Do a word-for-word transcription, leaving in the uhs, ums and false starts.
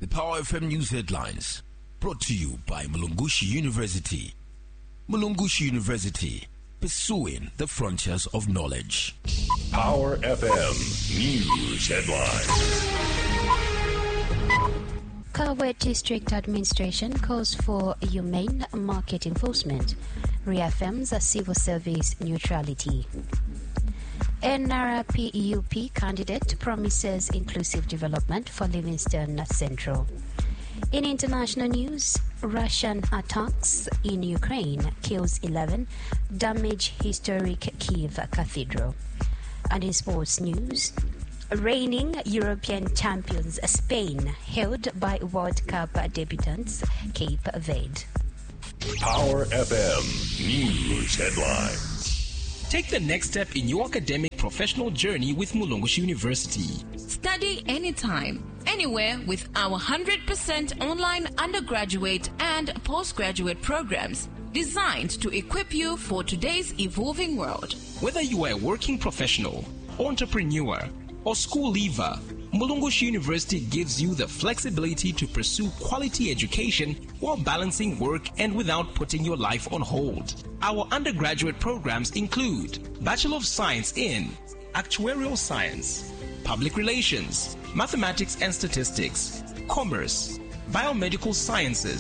The Power F M News Headlines, brought to you by Mulungushi University. Mulungushi University, pursuing the frontiers of knowledge. Power F M News Headlines. Kawe District Administration calls for humane market enforcement, reaffirms a civil service neutrality. N R P U P candidate promises inclusive development for Livingston Central. In international news, Russian attacks in Ukraine kills eleven, damage historic Kiev Cathedral. And in sports news, reigning European champions Spain held by World Cup debutants Cape Verde. Power F M News Headlines. Take the next step in your academic professional journey with Mulungushi University. Study anytime, anywhere with our one hundred percent online undergraduate and postgraduate programs designed to equip you for today's evolving world. Whether you are a working professional, entrepreneur, or school leaver, Mulungushi University gives you the flexibility to pursue quality education while balancing work and without putting your life on hold. Our undergraduate programs include Bachelor of Science in Actuarial Science, Public Relations, Mathematics and Statistics, Commerce, Biomedical Sciences,